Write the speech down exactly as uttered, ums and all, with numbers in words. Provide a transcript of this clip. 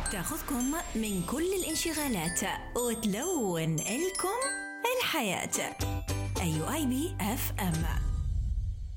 تاخذكم من كل الانشغالات وتلون لكم الحياة. أيو آي بي إف إم.